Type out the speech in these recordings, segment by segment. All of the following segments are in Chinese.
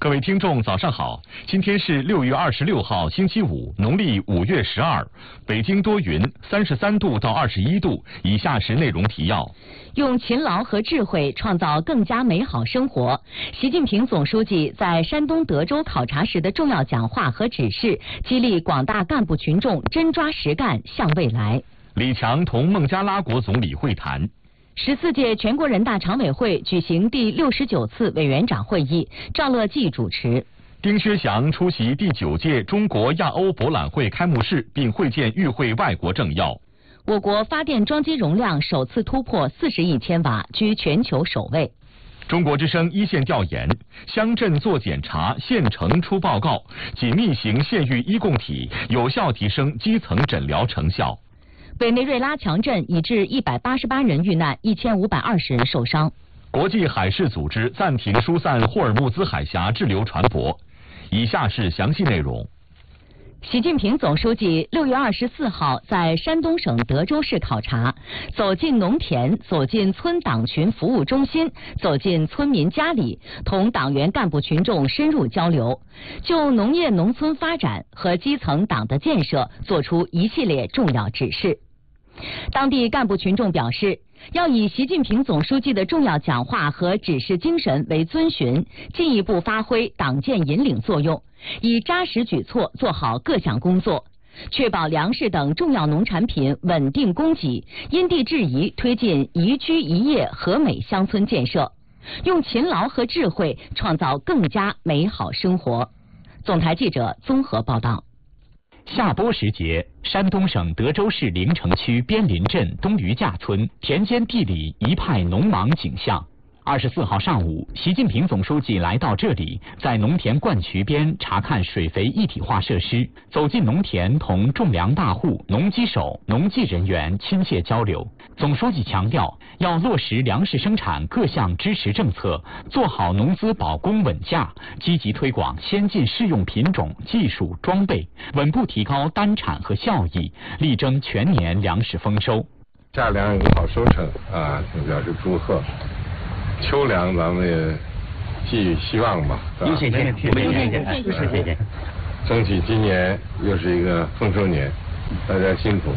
各位听众，早上好！今天是6月26号，星期五，农历5月12。北京多云，33度到21度。以下是内容提要： 用勤劳和智慧创造更加美好生活。习近平总书记在山东德州考察时的重要讲话和指示，激励广大干部群众真抓实干，向未来。 李强同孟加拉国总理会谈。 14届全国人大常委会举行第69次委员长会议，赵乐际主持。 丁薛祥出席第9届中国亚欧博览会开幕式，并会见与会外国政要。 我国发电装机容量首次突破40亿千瓦，居全球首位。 中国之声一线调研：乡镇做检查，县城出报告，紧密型县域医共体有效提升基层诊疗成效。 委内瑞拉强震已致188人遇难，1520人受伤。 国际海事组织暂停疏散霍尔木兹海峡滞留船舶。以下是详细内容。 习近平总书记6月24号在山东省德州市考察，走进农田，走进村党群服务中心，走进村民家里，同党员干部群众深入交流，就农业农村发展和基层党的建设作出一系列重要指示。当地干部群众表示，要以习近平总书记的重要讲话和指示精神为遵循，进一步发挥党建引领作用，以扎实举措做好各项工作，确保粮食等重要农产品稳定供给，因地制宜推进宜居宜业和美乡村建设，用勤劳和智慧创造更加美好生活。总台记者综合报道。 下播时节，山东省德州市临城区边林镇东余架村田间地里一派农忙景象。24号上午，习近平总书记来到这里，在农田灌渠边查看水肥一体化设施，走进农田同种粮大户、农机手、农技人员亲切交流。总书记强调，要落实粮食生产各项支持政策，做好农资保供稳价，积极推广先进适用品种、技术、装备，稳步提高单产和效益，力争全年粮食丰收。 夏粮有好收成啊，表示祝贺。秋粮咱们也寄予希望吧， 有谢谢，谢谢。 争取今年又是一个丰收年，大家辛苦。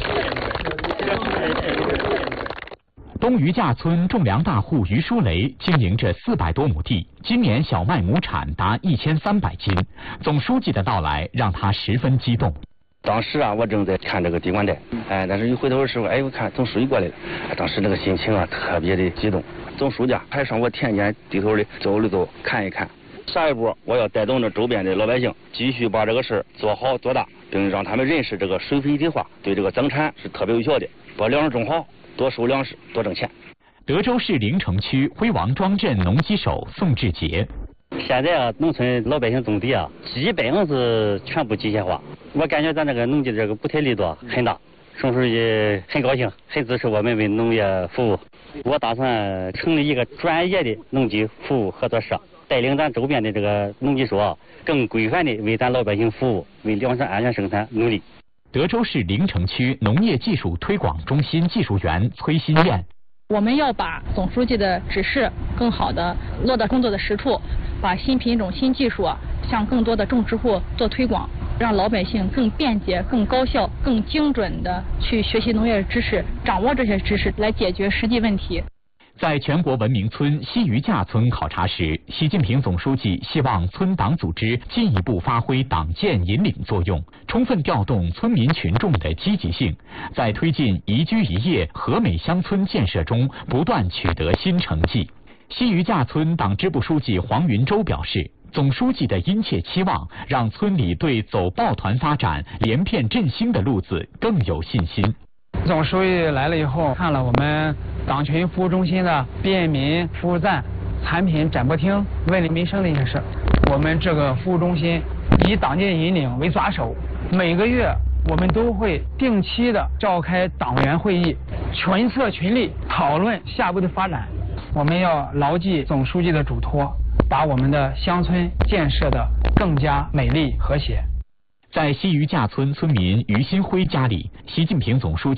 东余架村种粮大户于书雷经营着400多亩地，今年小麦亩产达1300斤。总书记的到来让他十分激动。 当时啊，我正在看这个地管带，但是一回头的时候，我看总书记过来了，当时那个心情啊特别的激动。总书记还上我田间低头的走了走，看一看。下一步我要带动着周边的老百姓，继续把这个事做好做大，并让他们认识这个水肥一体化对这个增产是特别有效的，把粮食种好，多收粮食，多挣钱。 德州市临城区辉王庄镇农机手宋志杰。 现在啊，农村老百姓种地啊，基本上是全部机械化。我感觉咱这个农机这个补贴力度很大，总书记很高兴，很支持我们为农业服务。我打算成立一个专业的农机服务合作社，带领咱周边的这个农机手啊，更规范的为咱老百姓服务，为粮食安全生产努力。 德州市临城区农业技术推广中心技术员崔新燕。 我们要把总书记的指示更好的落到工作的实处，把新品种、新技术向更多的种植户做推广，让老百姓更便捷、更高效、更精准的去学习农业知识，掌握这些知识来解决实际问题。 在全国文明村西余架村考察时，习近平总书记希望村党组织进一步发挥党建引领作用，充分调动村民群众的积极性，在推进宜居宜业和美乡村建设中不断取得新成绩。西余架村党支部书记黄云洲表示，总书记的殷切期望让村里对走抱团发展、连片振兴的路子更有信心。 总书记来了以后，看了我们党群服务中心的便民服务站、产品展播厅、问民生的一些事。我们这个服务中心以党建引领为抓手，每个月我们都会定期的召开党员会议，群策群力讨论下一步的发展。我们要牢记总书记的嘱托，把我们的乡村建设的更加美丽和谐。 在西余架村村民于新辉家里，习近平总书记